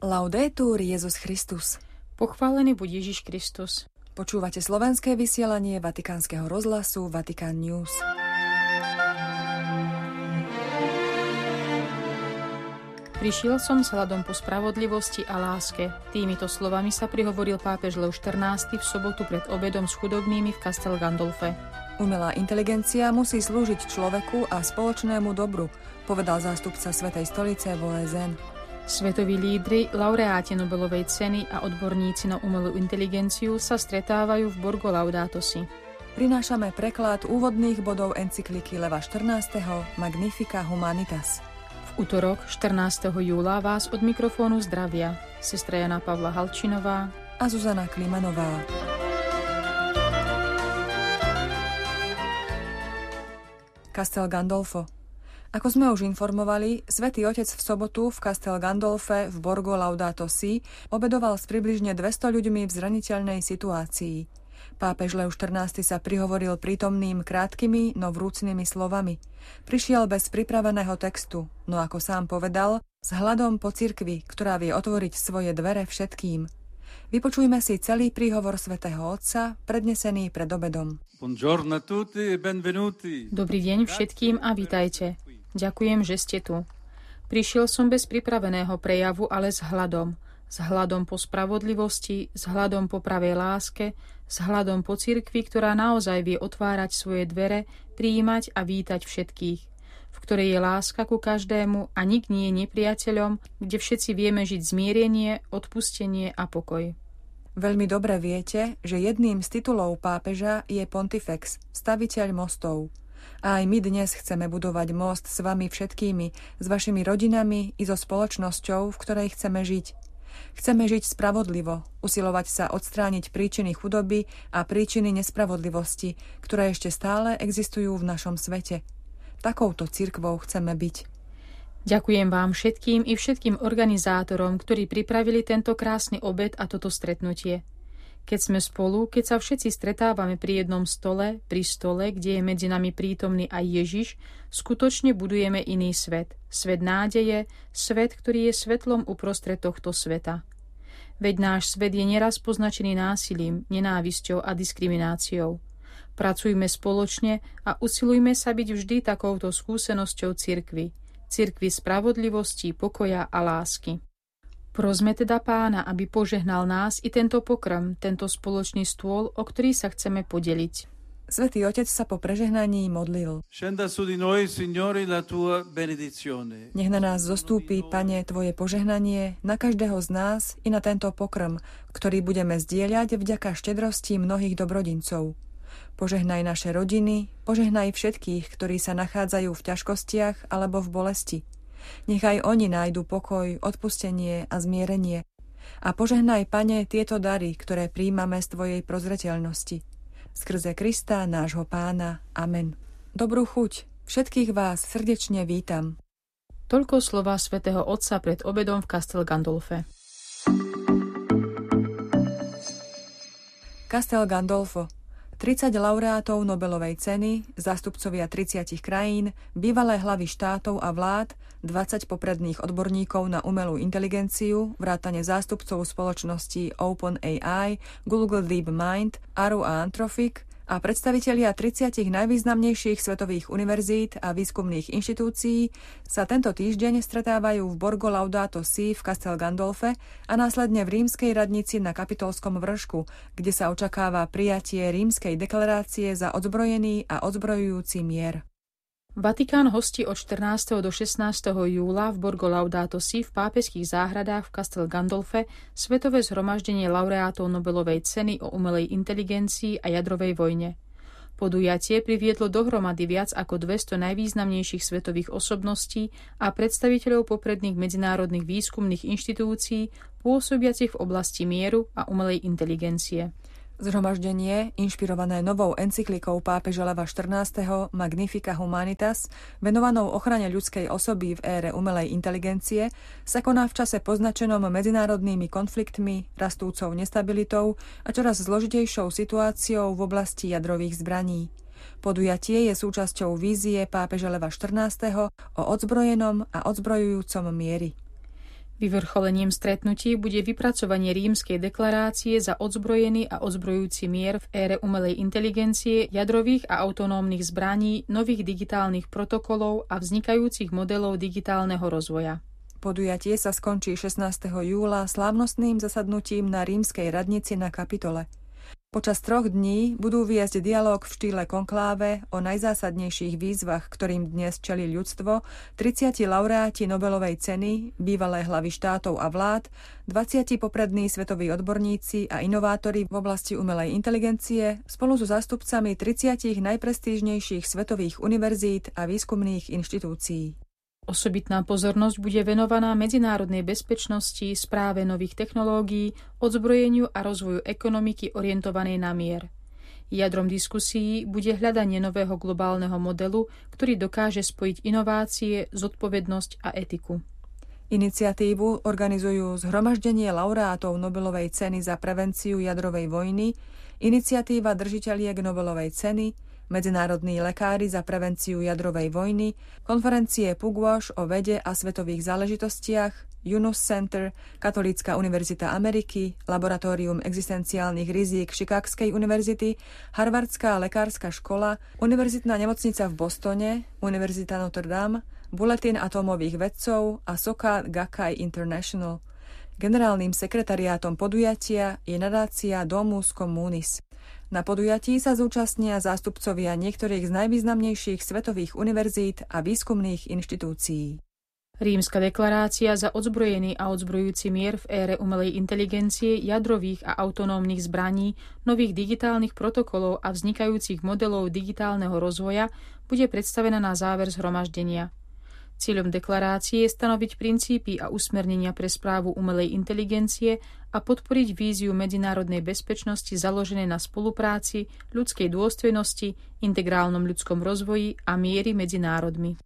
Laudetur Jesus Christus. Pochválený buď Ježiš Kristus. Počúvate slovenské vysielanie Vatikánskeho rozhlasu Vatican News. Prišiel som s hľadom po spravodlivosti a láske. Týmito slovami sa prihovoril pápež Lev XIV v sobotu pred obedom s chudobnými v Castel Gandolfe. Umelá inteligencia musí slúžiť človeku a spoločnému dobru, povedal zástupca Svätej stolice v OSN. Svetoví lídri, laureáti Nobelovej ceny a odborníci na umelú inteligenciu sa stretávajú v Borgo Laudato Si. Prinášame preklad úvodných bodov encykliky Leva XIV. Magnifica Humanitas. V utorok 14. júla vás od mikrofónu zdravia sestra Jana Pavla Halčinová a Zuzana Klimanová. Castel Gandolfo. Ako sme už informovali, Svätý Otec v sobotu v Castel Gandolfe v Borgo Laudato Si obedoval s približne 200 ľuďmi v zraniteľnej situácii. Pápež Lev XIV sa prihovoril prítomným krátkými, no vrúcnými slovami. Prišiel bez pripraveného textu, no ako sám povedal, s hľadom po cirkvi, ktorá vie otvoriť svoje dvere všetkým. Vypočujme si celý príhovor Svätého Otca, prednesený pred obedom. Dobrý deň všetkým a vítajte. Ďakujem, že ste tu. Prišiel som bez pripraveného prejavu, ale s hľadom. S hľadom po spravodlivosti, s hľadom po pravej láske, s hľadom po cirkvi, ktorá naozaj vie otvárať svoje dvere, prijímať a vítať všetkých, v ktorej je láska ku každému a nik nie je nepriateľom, kde všetci vieme žiť zmierenie, odpustenie a pokoj. Veľmi dobre viete, že jedným z titulov pápeža je Pontifex, staviteľ mostov. A aj my dnes chceme budovať most s vami všetkými, s vašimi rodinami i so spoločnosťou, v ktorej chceme žiť. Chceme žiť spravodlivo, usilovať sa odstrániť príčiny chudoby a príčiny nespravodlivosti, ktoré ešte stále existujú v našom svete. Takouto cirkvou chceme byť. Ďakujem vám všetkým i všetkým organizátorom, ktorí pripravili tento krásny obed a toto stretnutie. Keď sme spolu, keď sa všetci stretávame pri jednom stole, pri stole, kde je medzi nami prítomný aj Ježiš, skutočne budujeme iný svet. Svet nádeje, svet, ktorý je svetlom uprostred tohto sveta. Veď náš svet je neraz poznačený násilím, nenávisťou a diskrimináciou. Pracujme spoločne a usilujme sa byť vždy takouto skúsenosťou cirkvi. Cirkvi spravodlivosti, pokoja a lásky. Prosme teda Pána, aby požehnal nás i tento pokrm, tento spoločný stôl, o ktorý sa chceme podeliť. Svätý Otec sa po prežehnaní modlil. Nech na nás zostúpi, Pane, Tvoje požehnanie, na každého z nás i na tento pokrm, ktorý budeme zdieľať vďaka štedrosti mnohých dobrodincov. Požehnaj naše rodiny, požehnaj všetkých, ktorí sa nachádzajú v ťažkostiach alebo v bolesti. Nech aj oni nájdu pokoj, odpustenie a zmierenie. A požehnaj, Pane, tieto dary, ktoré príjmame z Tvojej prozreteľnosti. Skrze Krista, nášho Pána. Amen. Dobrú chuť. Všetkých vás srdečne vítam. Toľko slova svätého Otca pred obedom v Castel Gandolfe. Castel Gandolfo. 30 laureátov Nobelovej ceny, zástupcovia 30 krajín, bývalé hlavy štátov a vlád, 20 popredných odborníkov na umelú inteligenciu, vrátane zástupcov spoločností OpenAI, Google DeepMind, Aru a Anthropic a predstavitelia 30 najvýznamnejších svetových univerzít a výskumných inštitúcií sa tento týždeň stretávajú v Borgo Laudato Si v Castel Gandolfe a následne v rímskej radnici na Kapitolskom vršku, kde sa očakáva prijatie rímskej deklarácie za odzbrojený a odzbrojujúci mier. Vatikán hostí od 14. do 16. júla v Borgo Laudato Si v pápežských záhradách v Castel Gandolfe svetové zhromaždenie laureátov Nobelovej ceny o umelej inteligencii a jadrovej vojne. Podujatie priviedlo dohromady viac ako 200 najvýznamnejších svetových osobností a predstaviteľov popredných medzinárodných výskumných inštitúcií pôsobiacich v oblasti mieru a umelej inteligencie. Zhromaždenie, inšpirované novou encyklikou pápeža Leva XIV. Magnifica Humanitas, venovanou ochrane ľudskej osoby v ére umelej inteligencie, sa koná v čase poznačenom medzinárodnými konfliktmi, rastúcou nestabilitou a čoraz zložitejšou situáciou v oblasti jadrových zbraní. Podujatie je súčasťou vízie pápeža Leva XIV. O odzbrojenom a odzbrojujúcom mieri. Vyvrcholením stretnutí bude vypracovanie Rímskej deklarácie za odzbrojený a odzbrojujúci mier v ére umelej inteligencie, jadrových a autonómnych zbraní, nových digitálnych protokolov a vznikajúcich modelov digitálneho rozvoja. Podujatie sa skončí 16. júla slávnostným zasadnutím na Rímskej radnici na Kapitole. Počas 3 dní budú viesť dialog v štýle konkláve o najzásadnejších výzvach, ktorým dnes čelí ľudstvo, 30 laureáti Nobelovej ceny, bývalé hlavy štátov a vlád, 20 poprední svetoví odborníci a inovátori v oblasti umelej inteligencie spolu so zástupcami 30 najprestížnejších svetových univerzít a výskumných inštitúcií. Osobitná pozornosť bude venovaná medzinárodnej bezpečnosti, správe nových technológií, odzbrojeniu a rozvoju ekonomiky orientovanej na mier. Jadrom diskusií bude hľadanie nového globálneho modelu, ktorý dokáže spojiť inovácie, zodpovednosť a etiku. Iniciatívu organizujú Zhromaždenie laureátov Nobelovej ceny za prevenciu jadrovej vojny, Iniciatíva držiteľiek Nobelovej ceny, Medzinárodní lekári za prevenciu jadrovej vojny, konferencie Pugwash o vede a svetových záležitostiach, Yunus Center, Katolícka univerzita Ameriky, Laboratórium existenciálnych rizík Chicagskej univerzity, Harvardská lekárska škola, Univerzitná nemocnica v Bostone, Univerzita Notre Dame, Bulletin atómových vedcov a Soka Gakkai International. Generálnym sekretariátom podujatia je nadácia Domus Communis. Na podujatí sa zúčastnia zástupcovia niektorých z najvýznamnejších svetových univerzít a výskumných inštitúcií. Rímska deklarácia za odzbrojený a odzbrojujúci mier v ére umelej inteligencie, jadrových a autonómnych zbraní, nových digitálnych protokolov a vznikajúcich modelov digitálneho rozvoja bude predstavená na záver zhromaždenia. Cieľom deklarácie je stanoviť princípy a usmernenia pre správu umelej inteligencie a podporiť víziu medzinárodnej bezpečnosti založené na spolupráci, ľudskej dôstojnosti, integrálnom ľudskom rozvoji a miery medzi národmi.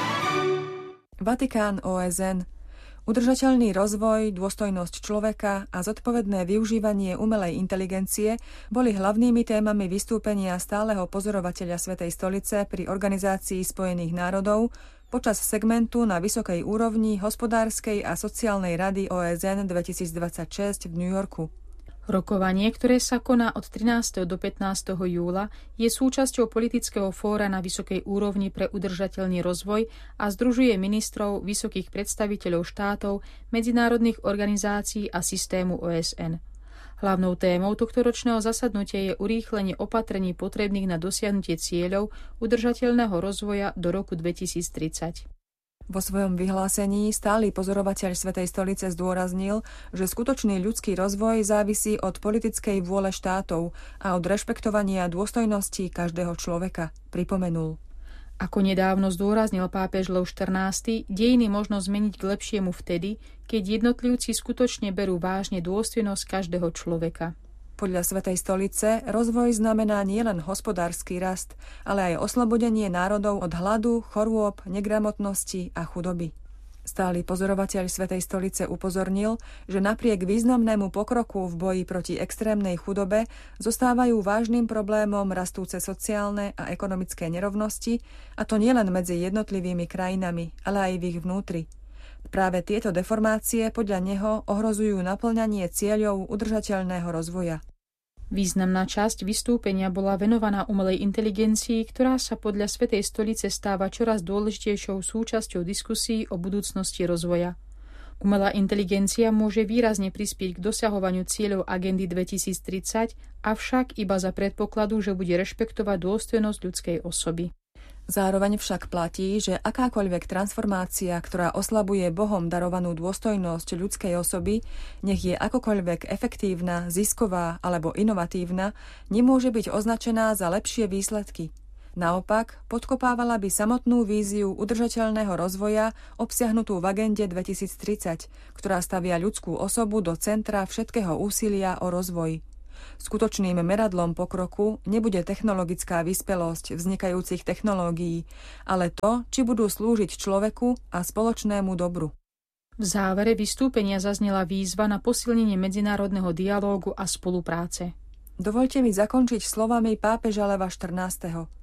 Vatikán, OSN. Udržateľný rozvoj, dôstojnosť človeka a zodpovedné využívanie umelej inteligencie boli hlavnými témami vystúpenia stáleho pozorovateľa Svätej stolice pri Organizácii spojených národov počas segmentu na vysokej úrovni Hospodárskej a sociálnej rady OSN 2026 v New Yorku. Rokovanie, ktoré sa koná od 13. do 15. júla, je súčasťou politického fóra na vysokej úrovni pre udržateľný rozvoj a združuje ministrov, vysokých predstaviteľov štátov, medzinárodných organizácií a systému OSN. Hlavnou témou tohtoročného zasadnutia je urýchlenie opatrení potrebných na dosiahnutie cieľov udržateľného rozvoja do roku 2030. Vo svojom vyhlásení stály pozorovateľ Svätej stolice zdôraznil, že skutočný ľudský rozvoj závisí od politickej vôle štátov a od rešpektovania dôstojnosti každého človeka, pripomenul. Ako nedávno zdôraznil pápež Lev XIV, dejiny možno zmeniť k lepšiemu vtedy, keď jednotlivci skutočne berú vážne dôstojnosť každého človeka. Podľa Svätej stolice rozvoj znamená nielen hospodársky rast, ale aj oslobodenie národov od hladu, chorôb, negramotnosti a chudoby. Stály pozorovateľ Svätej stolice upozornil, že napriek významnému pokroku v boji proti extrémnej chudobe zostávajú vážnym problémom rastúce sociálne a ekonomické nerovnosti, a to nielen medzi jednotlivými krajinami, ale aj v ich vnútri. Práve tieto deformácie podľa neho ohrozujú naplňanie cieľov udržateľného rozvoja. Významná časť vystúpenia bola venovaná umelej inteligencii, ktorá sa podľa Svätej stolice stáva čoraz dôležitejšou súčasťou diskusí o budúcnosti rozvoja. Umelá inteligencia môže výrazne prispieť k dosahovaniu cieľov agendy 2030, avšak iba za predpokladu, že bude rešpektovať dôstojnosť ľudskej osoby. Zároveň však platí, že akákoľvek transformácia, ktorá oslabuje Bohom darovanú dôstojnosť ľudskej osoby, nech je akokoľvek efektívna, zisková alebo inovatívna, nemôže byť označená za lepšie výsledky. Naopak, podkopávala by samotnú víziu udržateľného rozvoja obsiahnutú v agende 2030, ktorá stavia ľudskú osobu do centra všetkého úsilia o rozvoj. Skutočným meradlom pokroku nebude technologická vyspelosť vznikajúcich technológií, ale to, či budú slúžiť človeku a spoločnému dobru. V závere vystúpenia zaznela výzva na posilnenie medzinárodného dialógu a spolupráce. Dovoľte mi zakončiť slovami pápeža Leva XIV.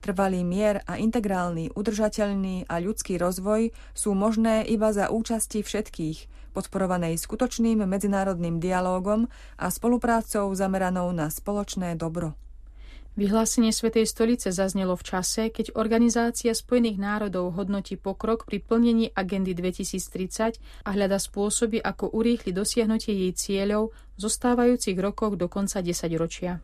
Trvalý mier a integrálny, udržateľný a ľudský rozvoj sú možné iba za účasti všetkých, podporovanej skutočným medzinárodným dialógom a spoluprácou zameranou na spoločné dobro. Vyhlásenie Svätej stolice zaznelo v čase, keď Organizácia Spojených národov hodnotí pokrok pri plnení agendy 2030 a hľada spôsoby, ako urýchliť dosiahnutie jej cieľov v zostávajúcich rokoch do konca 10-ročia.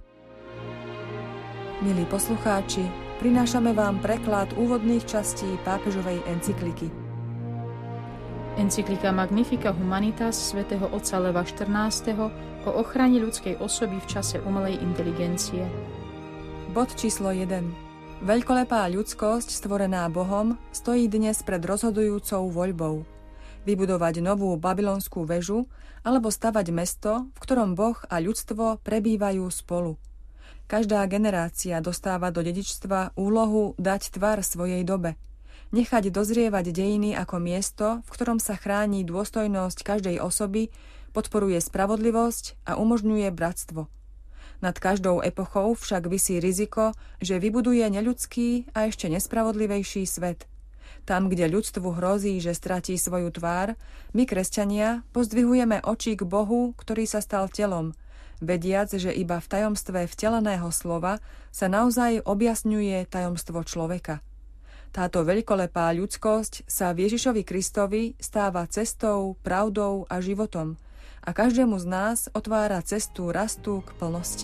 Milí poslucháči, prinášame vám preklad úvodných častí pápežovej encykliky. Encyklika Magnifica Humanitas svätého otca Leva XIV. O ochrane ľudskej osoby v čase umelej inteligencie. Bod číslo 1. Veľkolepá ľudskosť, stvorená Bohom, stojí dnes pred rozhodujúcou voľbou. Vybudovať novú babylonskú väžu alebo stavať mesto, v ktorom Boh a ľudstvo prebývajú spolu. Každá generácia dostáva do dedičstva úlohu dať tvar svojej dobe. Nechať dozrievať dejiny ako miesto, v ktorom sa chráni dôstojnosť každej osoby, podporuje spravodlivosť a umožňuje bratstvo. Nad každou epochou však visí riziko, že vybuduje neľudský a ešte nespravodlivejší svet. Tam, kde ľudstvu hrozí, že stratí svoju tvár, my, kresťania, pozdvihujeme oči k Bohu, ktorý sa stal telom, vediac, že iba v tajomstve vteleného slova sa naozaj objasňuje tajomstvo človeka. Táto veľkolepá ľudskosť sa v Ježišovi Kristovi stáva cestou, pravdou a životom a každému z nás otvára cestu rastu k plnosti.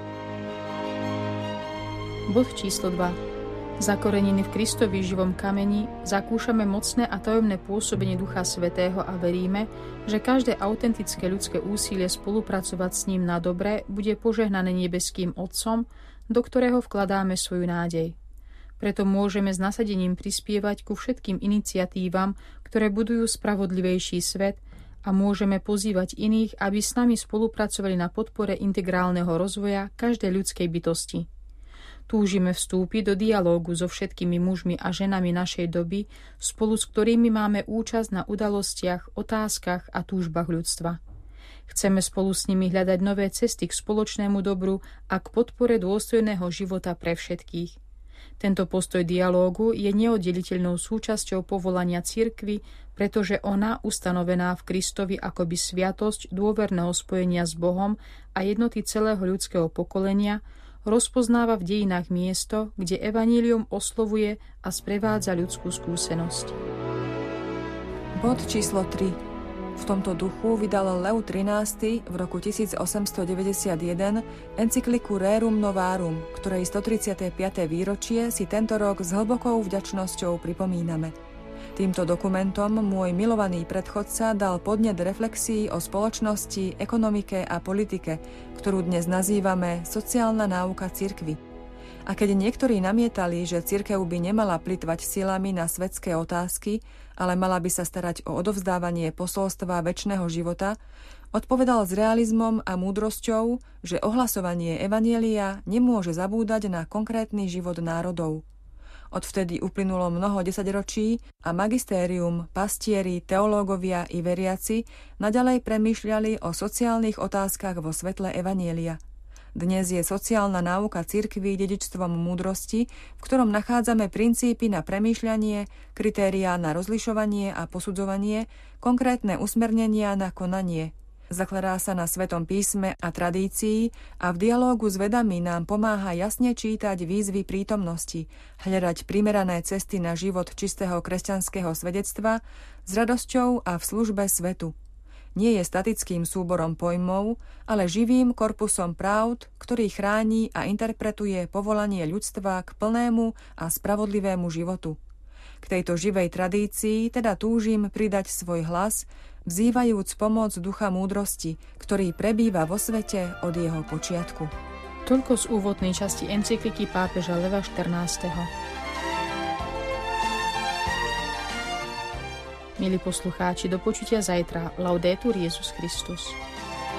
Bod číslo 2. Zakorenení v Kristovi živom kameni zakúšame mocné a tajomné pôsobenie Ducha Svätého a veríme, že každé autentické ľudské úsilie spolupracovať s ním na dobre bude požehnané nebeským Otcom, do ktorého vkladáme svoju nádej. Preto môžeme s nasadením prispievať ku všetkým iniciatívam, ktoré budujú spravodlivejší svet a môžeme pozývať iných, aby s nami spolupracovali na podpore integrálneho rozvoja každej ľudskej bytosti. Túžime vstúpiť do dialógu so všetkými mužmi a ženami našej doby, spolu s ktorými máme účasť na udalostiach, otázkach a túžbách ľudstva. Chceme spolu s nimi hľadať nové cesty k spoločnému dobru a k podpore dôstojného života pre všetkých. Tento postoj dialógu je neoddeliteľnou súčasťou povolania cirkvi, pretože ona, ustanovená v Kristovi akoby sviatosť dôverného spojenia s Bohom a jednoty celého ľudského pokolenia, rozpoznáva v dejinách miesto, kde evanjelium oslovuje a sprevádza ľudskú skúsenosť. Bod číslo 3. V tomto duchu vydal Leo XIII v roku 1891 encykliku Rerum Novarum, ktorej 135. výročie si tento rok s hlbokou vďačnosťou pripomíname. Týmto dokumentom môj milovaný predchodca dal podnet reflexii o spoločnosti, ekonomike a politike, ktorú dnes nazývame sociálna náuka cirkvi. A keď niektorí namietali, že cirkev by nemala plytvať silami na svetské otázky, ale mala by sa starať o odovzdávanie posolstva večného života, odpovedal s realizmom a múdrosťou, že ohlasovanie evanjelia nemôže zabúdať na konkrétny život národov. Odvtedy uplynulo mnoho desaťročí a magistérium, pastieri, teológovia i veriaci naďalej premýšľali o sociálnych otázkach vo svetle evanjelia. Dnes je sociálna náuka cirkvi dedičstvom múdrosti, v ktorom nachádzame princípy na premýšľanie, kritériá na rozlišovanie a posudzovanie, konkrétne usmernenia na konanie. Zakladá sa na Svetom písme a tradícii a v dialógu s vedami nám pomáha jasne čítať výzvy prítomnosti, hľadať primerané cesty na život čistého kresťanského svedectva s radosťou a v službe svetu. Nie je statickým súborom pojmov, ale živým korpusom pravd, ktorý chráni a interpretuje povolanie ľudstva k plnému a spravodlivému životu. K tejto živej tradícii teda túžim pridať svoj hlas, vzývajúc pomoc ducha múdrosti, ktorý prebýva vo svete od jeho počiatku. Toľko z úvodnej časti encykliky pápeža Leva XIV. Milí poslucháči, do počutia zajtra. Laudetur Jesus Christus.